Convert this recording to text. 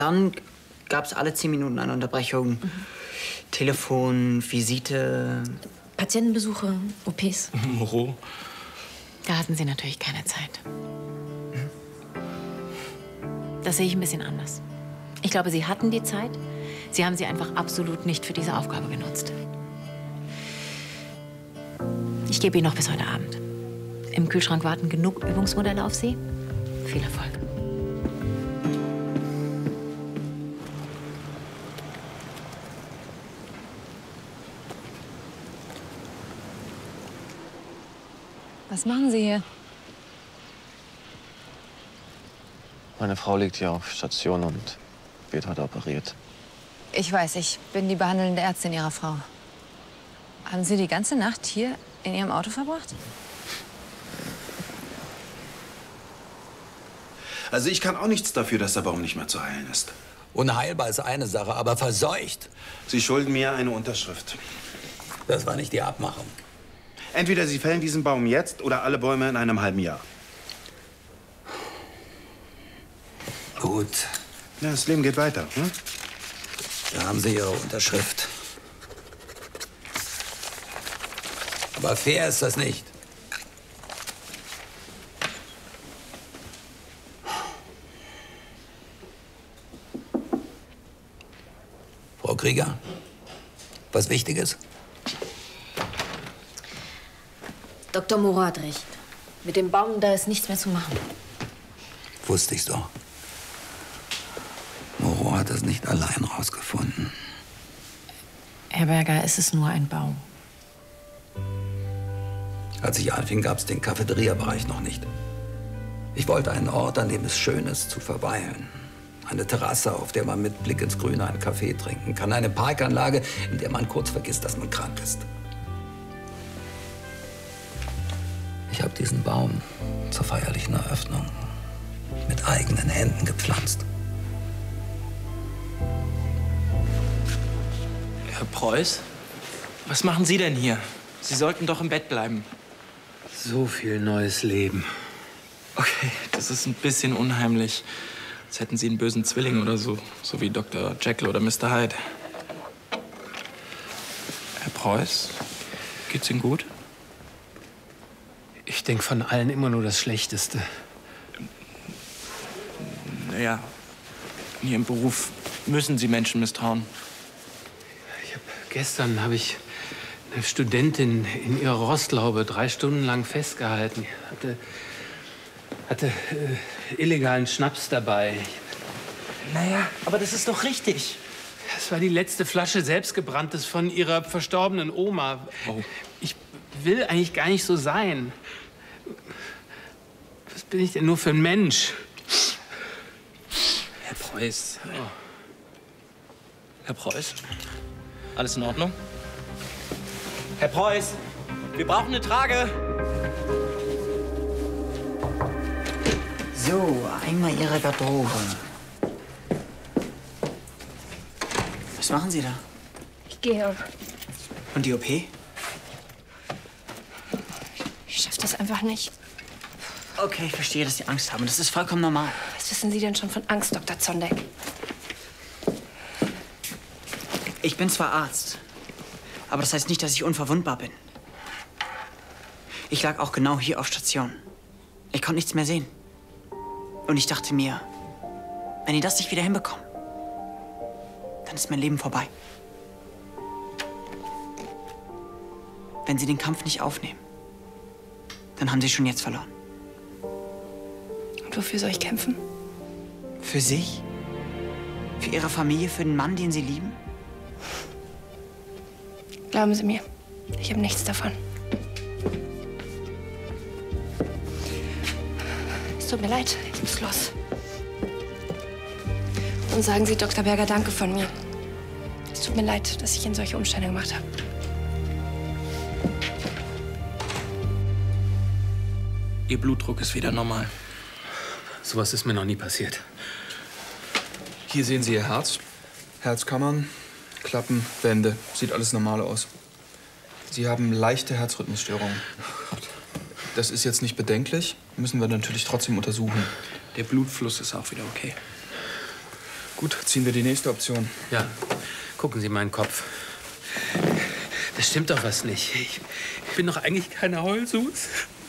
Dann gab es alle 10 Minuten eine Unterbrechung. Telefon, Visite. Patientenbesuche, OPs. Moreau. Da hatten Sie natürlich keine Zeit. Das sehe ich ein bisschen anders. Ich glaube, Sie hatten die Zeit. Sie haben sie einfach absolut nicht für diese Aufgabe genutzt. Ich gebe Ihnen noch bis heute Abend. Im Kühlschrank warten genug Übungsmodelle auf Sie. Viel Erfolg. Was machen Sie hier? Meine Frau liegt hier auf Station und wird heute operiert. Ich weiß, ich bin die behandelnde Ärztin Ihrer Frau. Haben Sie die ganze Nacht hier in Ihrem Auto verbracht? Also ich kann auch nichts dafür, dass der Baum nicht mehr zu heilen ist. Unheilbar ist eine Sache, aber verseucht. Sie schulden mir eine Unterschrift. Das war nicht die Abmachung. Entweder Sie fällen diesen Baum jetzt oder alle Bäume in einem halben Jahr. Gut, Ja, das Leben geht weiter. Hm? da haben Sie Ihre Unterschrift. Aber fair ist das nicht. Frau Krieger, was Wichtiges? Dr. Moreau hat recht. Mit dem Baum, da ist nichts mehr zu machen. Wusste ich doch. Moreau hat das nicht allein rausgefunden. Herr Berger, es ist nur ein Baum. Als ich anfing, gab es den Cafeteria-Bereich noch nicht. Ich wollte einen Ort, an dem es schön ist, zu verweilen. Eine Terrasse, auf der man mit Blick ins Grüne einen Kaffee trinken kann. Eine Parkanlage, in der man kurz vergisst, dass man krank ist. Ich habe diesen Baum zur feierlichen Eröffnung mit eigenen Händen gepflanzt. Herr Preuß, was machen Sie denn hier? Sie sollten doch im Bett bleiben. So viel neues Leben. Okay, das ist ein bisschen unheimlich. Als hätten Sie einen bösen Zwilling oder so. So wie Dr. Jekyll oder Mr. Hyde. Herr Preuß, geht's Ihnen gut? Ich denke von allen immer nur das Schlechteste. Naja, in Ihrem Beruf müssen Sie Menschen misstrauen. Gestern habe ich eine Studentin in ihrer Rostlaube 3 Stunden lang festgehalten. Hatte illegalen Schnaps dabei. Naja, aber das ist doch richtig. Das war die letzte Flasche Selbstgebranntes von ihrer verstorbenen Oma. Oh. Ich will eigentlich gar nicht so sein. Was bin ich denn nur für ein Mensch? Herr Preuß. Herr Preuß? Alles in Ordnung? Herr Preuß, wir brauchen eine Trage. So, einmal Ihre Garderobe. Was machen Sie da? Ich gehe. Und die OP? Ich schaff das einfach nicht. Okay, ich verstehe, dass Sie Angst haben. Das ist vollkommen normal. Was wissen Sie denn schon von Angst, Dr. Zondek? Ich bin zwar Arzt, aber das heißt nicht, dass ich unverwundbar bin. Ich lag auch genau hier auf Station. Ich konnte nichts mehr sehen. Und ich dachte mir, wenn die das nicht wieder hinbekommen, dann ist mein Leben vorbei. Wenn sie den Kampf nicht aufnehmen, dann haben sie schon jetzt verloren. Und wofür soll ich kämpfen? Für sich? Für ihre Familie? Für den Mann, den sie lieben? Glauben Sie mir, ich habe nichts davon. Es tut mir leid, ich muss los. Und sagen Sie Dr. Berger Danke von mir. Es tut mir leid, dass ich Ihnen solche Umstände gemacht habe. Ihr Blutdruck ist wieder normal. Sowas ist mir noch nie passiert. Hier sehen Sie Ihr Herz, Herzkammern, Klappen, Wände. Sieht alles normal aus. Sie haben leichte Herzrhythmusstörungen. Das ist jetzt nicht bedenklich, müssen wir natürlich trotzdem untersuchen. Der Blutfluss ist auch wieder okay. Gut, ziehen wir die nächste Option. Ja, gucken Sie meinen Kopf. Das stimmt doch was nicht. Ich bin doch eigentlich keine Heulsus.